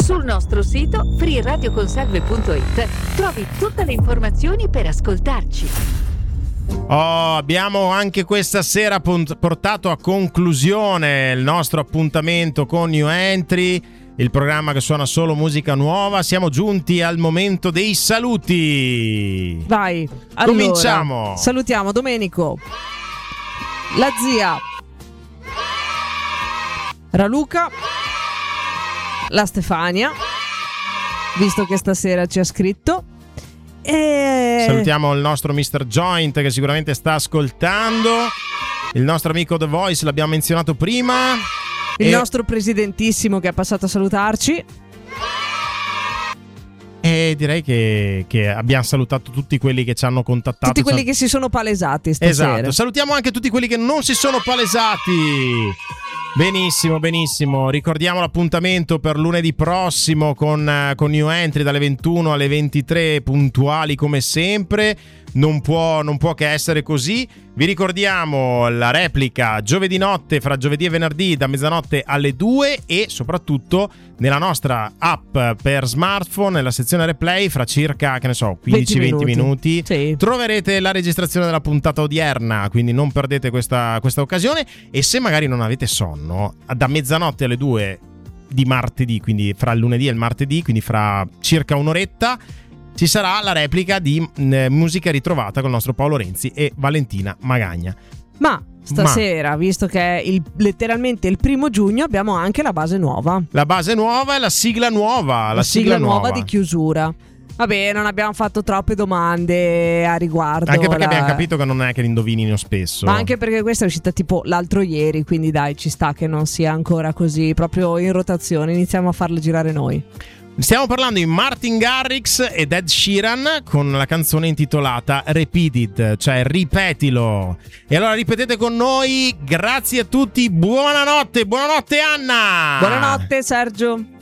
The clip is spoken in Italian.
Sul nostro sito freeradioconsalve.it trovi tutte le informazioni per ascoltarci. Abbiamo anche questa sera portato a conclusione il nostro appuntamento con New Entry, il programma che suona solo musica nuova. Siamo giunti al momento dei saluti. Vai, allora, cominciamo. Salutiamo Domenico, la zia, Raluca, la Stefania, visto che stasera ci ha scritto. Salutiamo il nostro Mr. Joint che sicuramente sta ascoltando, il nostro amico The Voice, l'abbiamo menzionato prima, il nostro presidentissimo che è passato a salutarci. E direi che abbiamo salutato tutti quelli che ci hanno contattato, tutti quelli che si sono palesati stasera. Esatto, salutiamo anche tutti quelli che non si sono palesati. Benissimo, benissimo. Ricordiamo l'appuntamento per lunedì prossimo con New Entry dalle 21 alle 23 puntuali come sempre. Non può che essere così. Vi ricordiamo la replica giovedì notte, fra giovedì e venerdì, da mezzanotte alle 2, e soprattutto nella nostra app per smartphone, nella sezione replay, fra circa, 15-20 minuti sì, troverete la registrazione della puntata odierna, quindi non perdete questa occasione. E se magari non avete sonno, da mezzanotte alle 2 di martedì, quindi fra il lunedì e il martedì, quindi fra circa un'oretta, ci sarà la replica di Musica Ritrovata con il nostro Paolo Renzi e Valentina Magagna. Ma stasera, visto che è letteralmente il 1 giugno, abbiamo anche la base nuova. La base nuova e la sigla nuova. La sigla nuova di chiusura. Vabbè, non abbiamo fatto troppe domande a riguardo. Anche perché abbiamo capito che non è che li indovinino spesso. Ma anche perché questa è uscita tipo l'altro ieri, quindi dai, ci sta che non sia ancora così proprio in rotazione. Iniziamo a farle girare noi. Stiamo parlando di Martin Garrix ed Ed Sheeran con la canzone intitolata Repeat It, cioè ripetilo. E allora ripetete con noi. Grazie a tutti, buonanotte Anna. Buonanotte Sergio.